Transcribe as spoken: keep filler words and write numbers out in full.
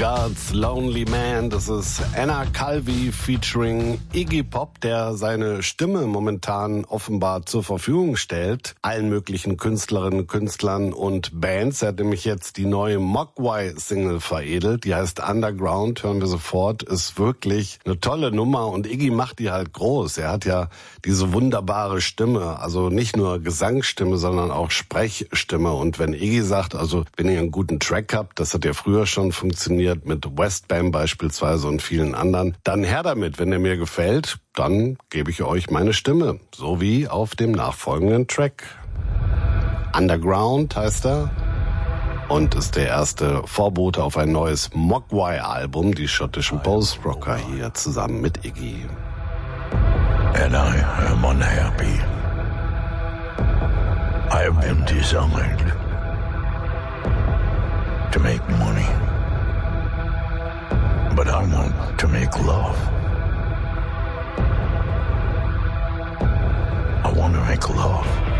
God's Lonely Man. Das ist Anna Calvi featuring Iggy Pop, der seine Stimme momentan offenbar zur Verfügung stellt. Allen möglichen Künstlerinnen, Künstlern und Bands. Er hat nämlich jetzt die neue Mogwai-Single veredelt. Die heißt Underground, hören wir sofort. Ist wirklich eine tolle Nummer und Iggy macht die halt groß. Er hat ja diese wunderbare Stimme. Also nicht nur Gesangsstimme, sondern auch Sprechstimme. Und wenn Iggy sagt, also wenn ihr einen guten Track habt, das hat ja früher schon funktioniert mit Westbam beispielsweise und vielen anderen, dann her damit. Wenn der mir gefällt, dann gebe ich euch meine Stimme, so wie auf dem nachfolgenden Track. Underground heißt er und ist der erste Vorbote auf ein neues Mogwai-Album, die schottischen Post-Rocker hier zusammen mit Iggy. And I am unhappy. I have been designed to make money, but I want to make love. I want to make love.